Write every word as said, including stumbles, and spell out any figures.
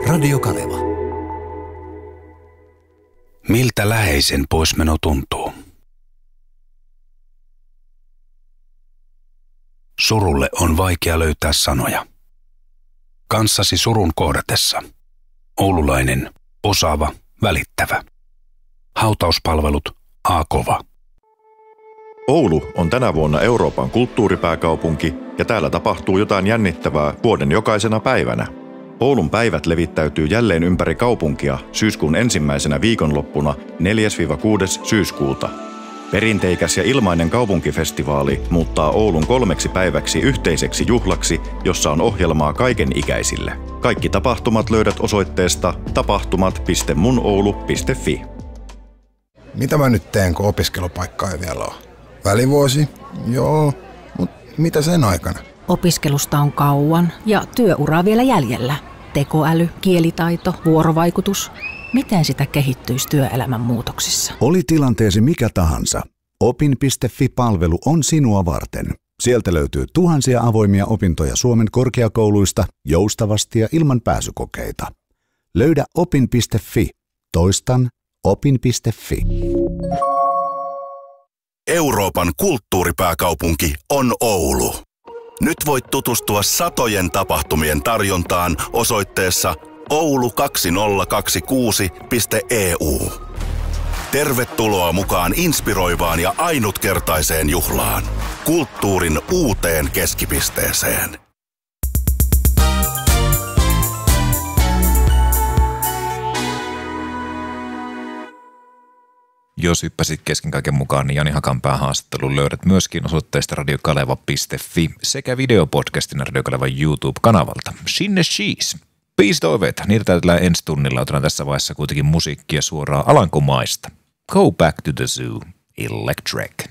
Radio Kaleva. Miltä läheisen poismeno tuntuu? Surulle on vaikea löytää sanoja. Kanssasi surun kohdatessa. Oululainen, osaava, välittävä. Hautauspalvelut A-kova. Oulu on tänä vuonna Euroopan kulttuuripääkaupunki ja täällä tapahtuu jotain jännittävää vuoden jokaisena päivänä. Oulun päivät levittäytyy jälleen ympäri kaupunkia syyskuun ensimmäisenä viikonloppuna neljäs kuudes syyskuuta. Perinteikäs ja ilmainen kaupunkifestivaali muuttaa Oulun kolmeksi päiväksi yhteiseksi juhlaksi, jossa on ohjelmaa kaiken ikäisille. Kaikki tapahtumat löydät osoitteesta tapahtumat piste munoulu piste fi. Mitä mä nyt teen, kun opiskelupaikkaa ei vielä ole? Välivuosi? Joo, mutta mitä sen aikana? Opiskelusta on kauan ja työuraa vielä jäljellä. Tekoäly, kielitaito, vuorovaikutus. Miten sitä kehittyisi työelämän muutoksissa? Oli tilanteesi mikä tahansa. opin piste fi-palvelu on sinua varten. Sieltä löytyy tuhansia avoimia opintoja Suomen korkeakouluista joustavasti ja ilman pääsykokeita. Löydä opin piste fi. Toistan opin piste fi. Euroopan kulttuuripääkaupunki on Oulu. Nyt voit tutustua satojen tapahtumien tarjontaan osoitteessa oulu kaksituhattakaksikymmentäkuusi piste e u. Tervetuloa mukaan inspiroivaan ja ainutkertaiseen juhlaan. Kulttuurin uuteen keskipisteeseen. Jos hyppäsit kesken kaiken mukaan, niin Jani Hakanpään haastattelun löydät myöskin osoitteesta radiokaleva piste fi sekä videopodcastina Radiokalevan YouTube-kanavalta. Sinne siis. Biisitoiveita, niitä täytetään ensi tunnilla. Otetaan tässä vaiheessa kuitenkin musiikkia suoraan Alankomaista. Go back to the zoo, Electric.